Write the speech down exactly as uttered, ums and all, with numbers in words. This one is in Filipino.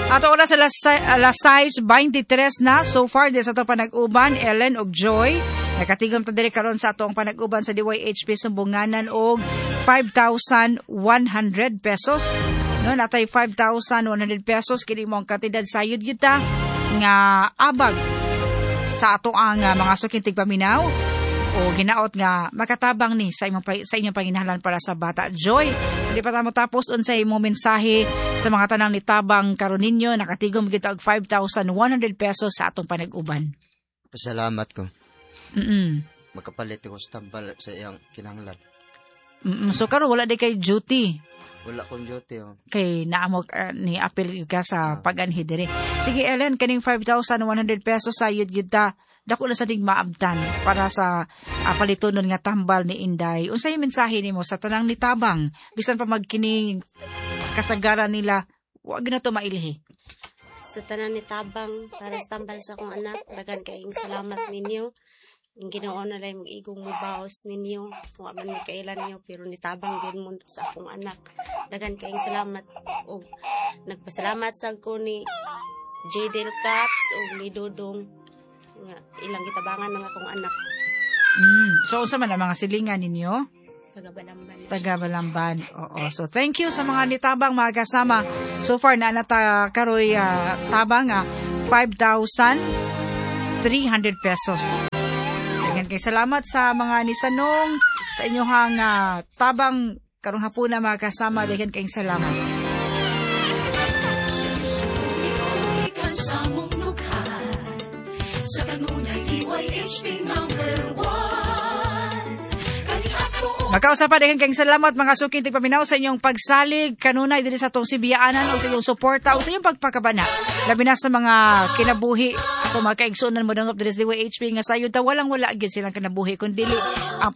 Ato oras alas, alas sais twenty-three na. So far, di sa ito panag-uban, Ellen og Joy. Nakatigom ta diri karon sa atong panag-uban sa D Y H P Sumbunganan og five thousand one hundred pesos. No, natay five thousand one hundred pesos kini mo ang kantidad sayod kita nga abag sa ato ang uh, mga sukintig paminaw o ginaot nga makatabang ni sa imong sa inyong panginahanglan para sa bata. Joy, hindi pa tamo tapos unsay imong mensahe sa mga tanang nitabang karon ninyo. Nakatigom kita og five thousand one hundred pesos sa atong panag-uban. Pasalamat ko. Mm. Makapalit ko sa tambal sa iyang kinahanglan. Mm, so karon wala di kay duty. Wala kong duty. Oh. Kay naamog uh, ni apil ka sa pag-anhi dire. Sige Ellen, kaning five thousand one hundred pesos sayod gyud ta. Dako na sa ding maabtan para sa uh, palitonon nga tambal ni Inday. Unsay mensahe nimo sa tanang nitabang bisan pa magkini kasagaran nila, wa gyud na to mailhi. Sa tanang nitabang para sa tambal sa akong anak, dagan kayong salamat ninyo. Ang Ginoo na lang mag-igong mubaos ninyo. Wa man mi kailan niyo pero nitabang gyud mo sa akong anak. Dagan kayong salamat. O nagpasalamat sad ko ni Jadel Katz o ni Dodong nga ilang gitabangan ng akong anak. Mm. So unsa man ang mga silingan ninyo? Taga-Balamban. Taga-Balamban. Oo. So thank you sa mga nitabang mga kasama. So far na nata karoy uh, tabang uh, five thousand three hundred pesos. Kay salamat sa mga nisanong sa inyohang uh, tabang karong hapuna mga kasama. Dagan kayong salamat. Sa kanunay D Y H P number one. Magkausapan dagan kayong salamat mga suking tigpaminaw sa inyong pagsalig kanunay diri sa tong sibiyaanan o sa inyong suporta o sa inyong pagpakabana. Labi na sa mga kinabuhi ako mga kaigsunan mo dangop diri sa D Y H P nga sayod ta walang wala gyud silang kinabuhi kun dili ang